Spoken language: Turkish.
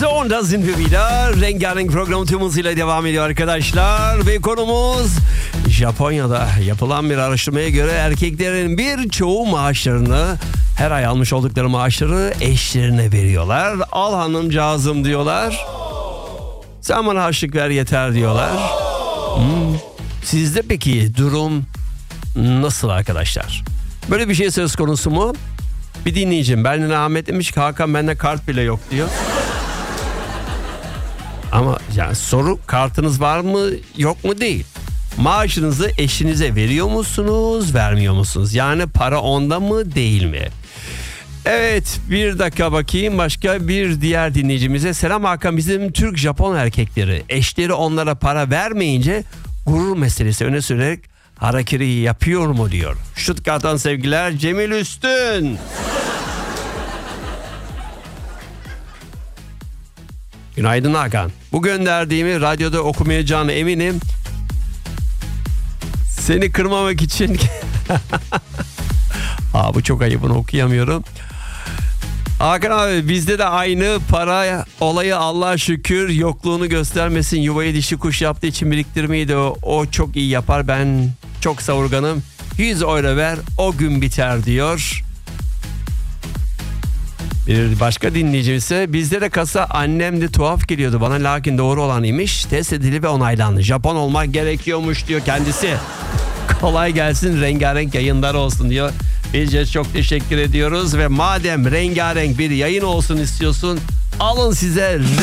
So, da sind wir wieder. Rengarenk program tüm hızıyla devam ediyor arkadaşlar. Ve konumuz Japonya'da yapılan bir araştırmaya göre erkeklerin birçoğu maaşlarını, her ay almış oldukları maaşları eşlerine veriyorlar. Al hanımcağızım diyorlar. Sen bana harçlık ver yeter diyorlar. Sizde peki durum nasıl arkadaşlar? Böyle bir şey söz konusu mu? Bir dinleyicim Berlin Ahmet demiş ki Hakan bende kart bile yok diyor. Ama yani soru kartınız var mı yok mu değil. Maaşınızı eşinize veriyor musunuz vermiyor musunuz? Yani para onda mı değil mi? Evet, bir dakika bakayım başka bir diğer dinleyicimize. Selam Hakan, bizim Türk-Japon erkekleri eşleri onlara para vermeyince gurur meselesi öne sürerek harakiri yapıyor mu diyor. Stuttgart'tan sevgiler Cemil Üstün. Günaydın Hakan. Bu gönderdiğimi radyoda okumayacağına eminim. Seni kırmamak için... bu çok ayıp, bunu okuyamıyorum. Hakan abi bizde de aynı para olayı, Allah'a şükür yokluğunu göstermesin. Yuvayı dişi kuş yaptığı için biriktirmeyi de o çok iyi yapar. Ben çok savurganım. 100 euro ver o gün biter diyor. Bir başka dinleyicim ise bizde de kasa annem de tuhaf geliyordu bana, lakin doğru olan imiş. Test edildi ve onaylandı. Japon olmak gerekiyormuş diyor kendisi. Kolay gelsin, rengarenk yayınlar olsun diyor. Biz çok teşekkür ediyoruz ve madem rengarenk bir yayın olsun istiyorsun, alın size